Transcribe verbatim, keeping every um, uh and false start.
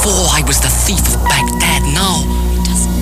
Before I was the thief of Baghdad, now